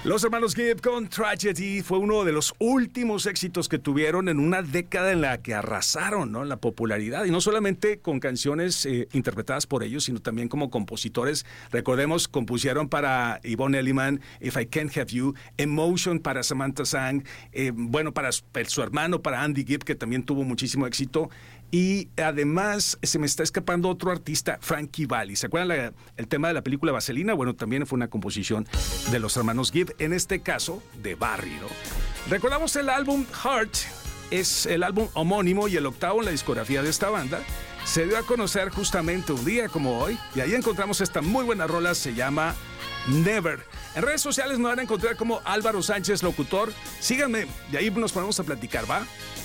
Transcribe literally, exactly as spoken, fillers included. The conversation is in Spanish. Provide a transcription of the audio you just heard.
Los hermanos Gibb con Tragedy fue uno de los últimos éxitos que tuvieron en una década en la que arrasaron, ¿no?, la popularidad, y no solamente con canciones eh, interpretadas por ellos, sino también como compositores. Recordemos, compusieron para Yvonne Elliman If I Can't Have You, Emotion para Samantha Sang, eh, bueno, para su, su hermano, para Andy Gibb, que también tuvo muchísimo éxito. Y además se me está escapando otro artista, Frankie Valli. ¿Se acuerdan la, el tema de la película Vaselina? Bueno, también fue una composición de los hermanos Gibb, en este caso de Barry, ¿no? Recordamos el álbum Heart, es el álbum homónimo y el octavo en la discografía de esta banda. Se dio a conocer justamente un día como hoy, y ahí encontramos esta muy buena rola, se llama Never. En redes sociales me van a encontrar como Álvaro Sánchez Locutor. Síganme, y ahí nos ponemos a platicar, ¿va?